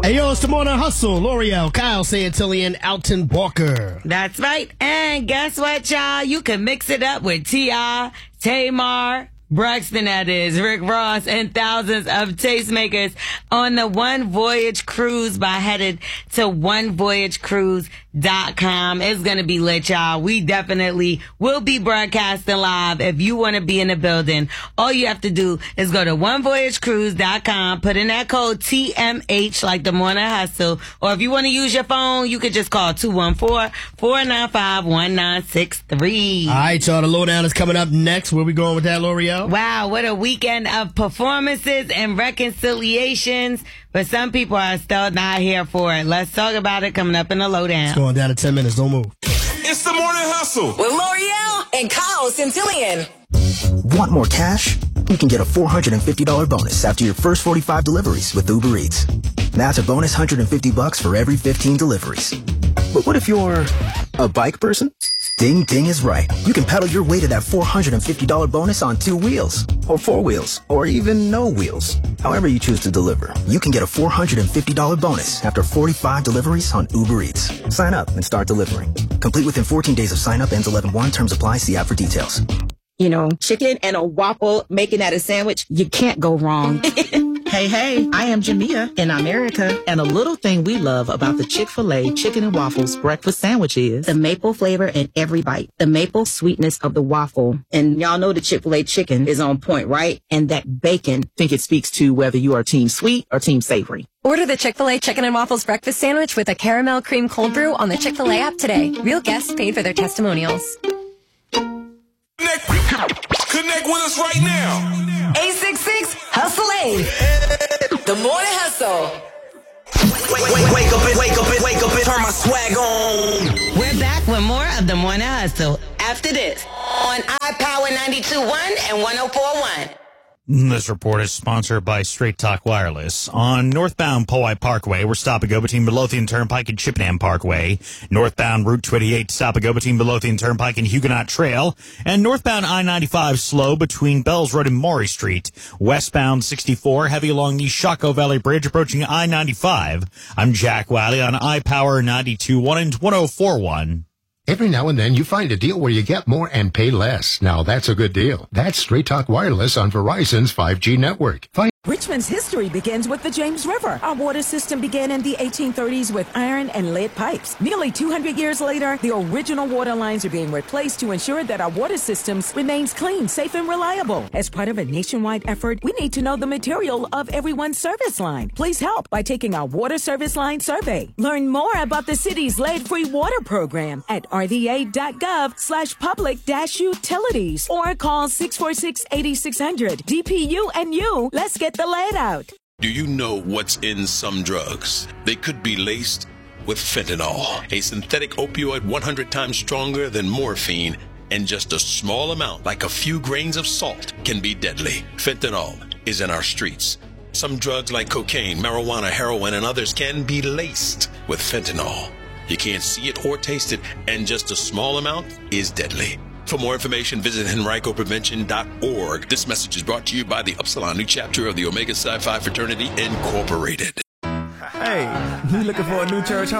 Hey, yo, it's the Morning Hustle. L'Oreal, Kyle Santillian, Alton Walker. That's right. And guess what, y'all? You can mix it up with T.I., Tamar, Braxton, that is, Rick Ross, and thousands of tastemakers on the One Voyage Cruise by headed to onevoyagecruise.com. It's going to be lit, y'all. We definitely will be broadcasting live. If you want to be in the building, all you have to do is go to onevoyagecruise.com, put in that code TMH, like the Morning Hustle, or if you want to use your phone, you could just call 214-495-1963. All right, y'all, the lowdown is coming up next. Where we going with that, L'Oreal? Wow, what a weekend of performances and reconciliations. But some people are still not here for it. Let's talk about it coming up in the lowdown. It's going down to 10 minutes. Don't move. It's the Morning Hustle with L'Oreal and Kyle Santillian. Want more cash? You can get a $450 bonus after your first 45 deliveries with Uber Eats. That's a bonus $150 for every 15 deliveries. But what if you're a bike person? Ding Ding is right. You can pedal your way to that $450 bonus on 2 wheels, or 4 wheels, or even no wheels. However you choose to deliver, you can get a $450 bonus after 45 deliveries on Uber Eats. Sign up and start delivering. Complete within 14 days of sign up. Ends 11/1. Terms apply. See app for details. You know, chicken and a waffle, making that a sandwich, you can't go wrong. Hey, I am Jamia in America, and a little thing we love about the Chick-fil-A Chicken and Waffles breakfast sandwich is the maple flavor in every bite, the maple sweetness of the waffle. And y'all know the Chick-fil-A chicken is on point, right? And that bacon. I think it speaks to whether you are team sweet or team savory. Order the Chick-fil-A Chicken and Waffles breakfast sandwich with a caramel cream cold brew on the Chick-fil-A app today. Real guests paid for their testimonials. Connect with us right now. 866-HUSTLE-8. The Morning Hustle. Wake up and turn my swag on. We're back with more of the Morning Hustle after this on iPower 92.1 and 104.1. This report is sponsored by Straight Talk Wireless. On northbound Powhite Parkway, we're stop and go between Midlothian Turnpike and Chippenham Parkway. Northbound Route 28, stop and go between Midlothian Turnpike and Huguenot Trail. And northbound I-95 slow between Bells Road and Maury Street. Westbound 64 heavy along the Shockoe Valley Bridge approaching I-95. I'm Jack Wiley on iPower 92.1 and 104.1. Every now and then you find a deal where you get more and pay less. Now that's a good deal. That's Straight Talk Wireless on Verizon's 5G network. Richmond's history begins with the James River. Our water system began in the 1830s with iron and lead pipes. Nearly 200 years later, the original water lines are being replaced to ensure that our water systems remains clean, safe, and reliable. As part of a nationwide effort, we need to know the material of everyone's service line. Please help by taking our water service line survey. Learn more about the city's lead-free water program at rva.gov/public-utilities or call 646-8600. DPU and you, let's get the lead out. Do you know what's in some drugs? They could be laced with fentanyl, a synthetic opioid 100 times stronger than morphine, and just a small amount, like a few grains of salt, can be deadly. Fentanyl is in our streets. Some drugs like cocaine, marijuana, heroin, and others can be laced with fentanyl. You can't see it or taste it, and just a small amount is deadly. For more information, visit henricoprevention.org. This message is brought to you by the Upsilon New Chapter of the Omega Psi Phi Fraternity, Incorporated. Hey, you looking for a new church home?